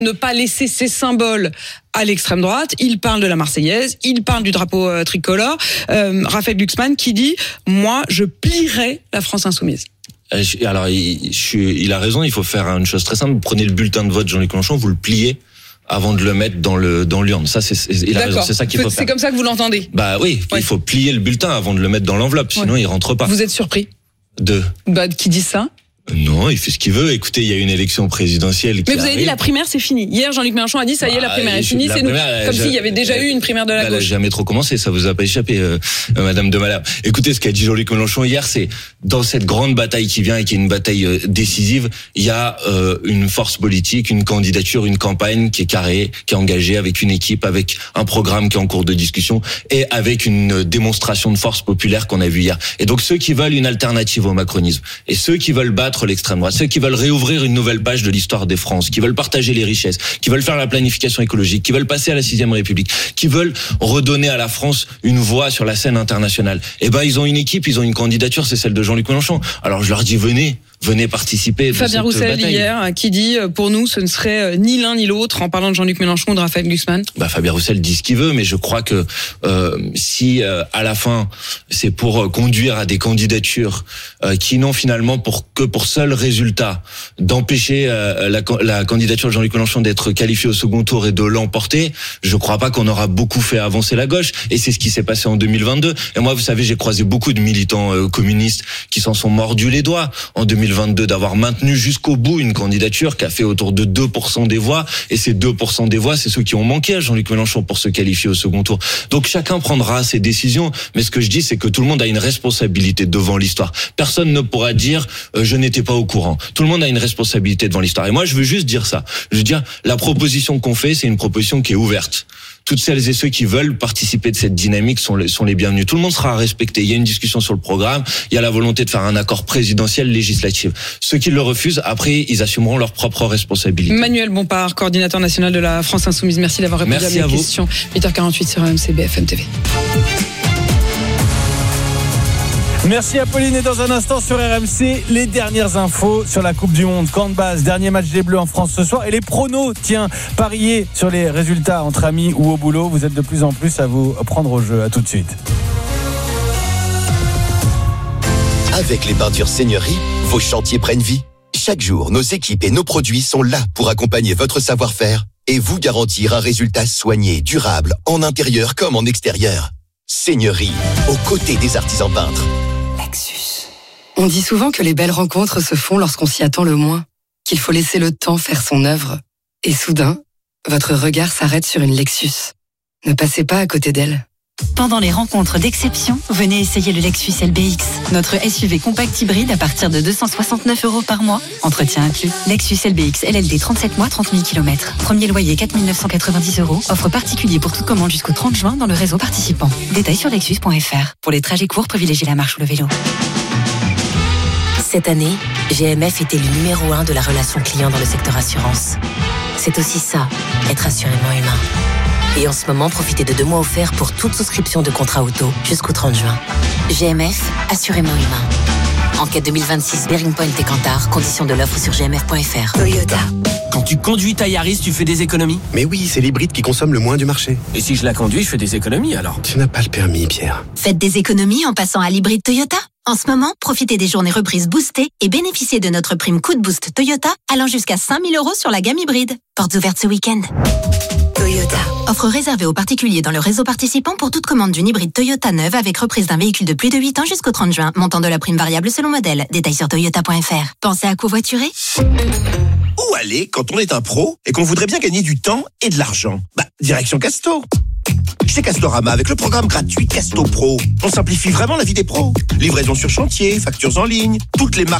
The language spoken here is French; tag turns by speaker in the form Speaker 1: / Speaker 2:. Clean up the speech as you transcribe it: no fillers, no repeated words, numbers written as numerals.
Speaker 1: ne pas laisser ses symboles à l'extrême droite. Il parle de la Marseillaise, il parle du drapeau tricolore. Raphaël Glucksmann qui dit « Moi, je plierai la France insoumise ».
Speaker 2: Alors, il a raison, il faut faire une chose très simple. Vous prenez le bulletin de vote Jean-Luc Mélenchon, vous le pliez avant de le mettre dans l'urne. Ça, il a raison, c'est ça qu'il faut faire.
Speaker 1: C'est comme ça que vous l'entendez?
Speaker 2: Bah oui, il faut plier le bulletin avant de le mettre dans l'enveloppe, sinon il rentre pas.
Speaker 1: Vous êtes surpris? Qui dit ça?
Speaker 2: Non, il fait ce qu'il veut. Écoutez, il y a une élection présidentielle qui
Speaker 1: Mais vous avez dit la primaire c'est fini. Hier, Jean-Luc Mélenchon a dit ça y est, la primaire est finie, c'est nous. Comme s'il y avait déjà eu une primaire de la gauche.
Speaker 2: Elle n'a jamais trop commencé, ça vous a pas échappé, Madame de Malherbe. Écoutez, ce qu'a dit Jean-Luc Mélenchon hier, c'est dans cette grande bataille qui vient et qui est une bataille décisive, il y a une force politique, une candidature, une campagne qui est carrée, qui est engagée avec une équipe, avec un programme qui est en cours de discussion et avec une démonstration de force populaire qu'on a vu hier. Et donc ceux qui veulent une alternative au macronisme et ceux qui veulent battre l'extrême droite, ceux qui veulent réouvrir une nouvelle page de l'histoire des France, qui veulent partager les richesses, qui veulent faire la planification écologique, qui veulent passer à la 6e République, qui veulent redonner à la France une voix sur la scène internationale. Eh ben, ils ont une équipe, ils ont une candidature, c'est celle de Jean-Luc Mélenchon. Alors je leur dis venez participer.
Speaker 1: Fabien Roussel hier qui dit pour nous ce ne serait ni l'un ni l'autre en parlant de Jean-Luc Mélenchon ou de Raphaël Glucksmann.
Speaker 2: Fabien Roussel dit ce qu'il veut, mais je crois que si à la fin c'est pour conduire à des candidatures qui n'ont finalement pour seul résultat d'empêcher la candidature de Jean-Luc Mélenchon d'être qualifiée au second tour et de l'emporter, je crois pas qu'on aura beaucoup fait avancer la gauche. Et c'est ce qui s'est passé en 2022. Et moi, vous savez, j'ai croisé beaucoup de militants communistes qui s'en sont mordus les doigts en 2022 d'avoir maintenu jusqu'au bout une candidature qui a fait autour de 2% des voix. Et ces 2% des voix, c'est ceux qui ont manqué à Jean-Luc Mélenchon pour se qualifier au second tour. Donc chacun prendra ses décisions. Mais ce que je dis, c'est que tout le monde a une responsabilité devant l'histoire. Personne ne pourra dire je n'étais pas au courant. Tout le monde a une responsabilité devant l'histoire. Et moi, je veux juste dire ça. Je veux dire, la proposition qu'on fait, c'est une proposition qui est ouverte. Toutes celles et ceux qui veulent participer de cette dynamique sont les bienvenus. Tout le monde sera respecté. Il y a une discussion sur le programme. Il y a la volonté de faire un accord présidentiel législatif. Ceux qui le refusent, après, ils assumeront leurs propres responsabilités.
Speaker 1: Manuel Bompard, coordinateur national de la France Insoumise. Merci d'avoir répondu à mes questions. 8h48 sur RMC BFM TV.
Speaker 3: Merci Apolline, et dans un instant sur RMC, les dernières infos sur la Coupe du Monde. Handball, dernier match des Bleus en France ce soir. Et les pronos, pariez sur les résultats entre amis ou au boulot. Vous êtes de plus en plus à vous prendre au jeu. À tout de suite.
Speaker 4: Avec les peintures Seigneurie, vos chantiers prennent vie. Chaque jour, nos équipes et nos produits sont là pour accompagner votre savoir-faire et vous garantir un résultat soigné, durable, en intérieur comme en extérieur. Seigneurie, aux côtés des artisans peintres.
Speaker 5: Lexus. On dit souvent que les belles rencontres se font lorsqu'on s'y attend le moins, qu'il faut laisser le temps faire son œuvre. Et soudain, votre regard s'arrête sur une Lexus. Ne passez pas à côté d'elle.
Speaker 6: Pendant les rencontres d'exception, venez essayer le Lexus LBX, notre SUV compact hybride à partir de 269 € par mois, entretien inclus. Lexus LBX LLD 37 mois, 30 000 km. Premier loyer 4 990 €. Offre particulier pour toute commande jusqu'au 30 juin dans le réseau participant. Détails sur lexus.fr. Pour les trajets courts, privilégiez la marche ou le vélo.
Speaker 7: Cette année, GMF était le numéro 1 de la relation client dans le secteur assurance. C'est aussi ça, être assurément humain. Et en ce moment, profitez de 2 mois offerts pour toute souscription de contrat auto jusqu'au 30 juin. GMF, assurément humain. Enquête 2026, Bearing Point et Kantar. Conditions de l'offre sur gmf.fr.
Speaker 8: Toyota. Quand tu conduis ta Yaris, tu fais des économies?
Speaker 9: Mais oui, c'est l'hybride qui consomme le moins du marché.
Speaker 8: Et si je la conduis, je fais des économies alors?
Speaker 9: Tu n'as pas le permis, Pierre.
Speaker 10: Faites des économies en passant à l'hybride Toyota. En ce moment, profitez des journées reprises boostées et bénéficiez de notre prime coup de boost Toyota allant jusqu'à 5 000 € sur la gamme hybride. Portes ouvertes ce week-end. Toyota. Offre réservée aux particuliers dans le réseau participant pour toute commande d'une hybride Toyota neuve avec reprise d'un véhicule de plus de 8 ans jusqu'au 30 juin. Montant de la prime variable selon modèle. Détails sur toyota.fr. Pensez à covoiturer?
Speaker 11: Où aller quand on est un pro et qu'on voudrait bien gagner du temps et de l'argent? Direction Casto. Chez Castorama, avec le programme gratuit Casto Pro, on simplifie vraiment la vie des pros. Livraison sur chantier, factures en ligne, toutes les marques